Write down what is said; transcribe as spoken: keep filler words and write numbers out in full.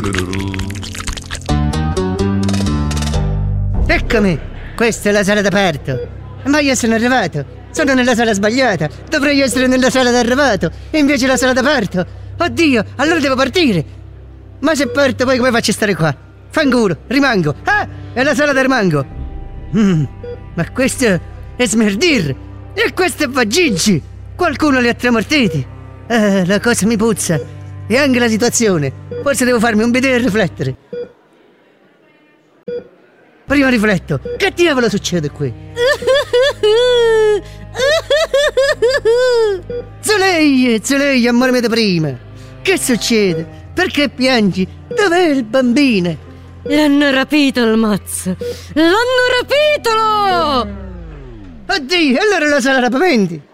Eccomi, questa è la sala d'aperto. Ma io sono arrivato, sono nella sala sbagliata. Dovrei essere nella sala d'arrivato, e invece la sala d'aperto. Oddio, allora devo partire. Ma se parto poi come faccio a stare qua? Fanculo, rimango. Ah, è la sala del rimango. Mm, ma questo è smerdir. E questo è vagiggi. Qualcuno li ha tramortiti. Eh, la cosa mi puzza. E anche la situazione. Forse devo farmi un bidet e riflettere. Prima rifletto. Che diavolo succede qui? Zuleia, Zuleia, amore mio da prima. Che succede? Perché piangi? Dov'è il bambino? L'hanno rapito il mazzo. L'hanno rapito! Oddio, allora la sala rapimenti.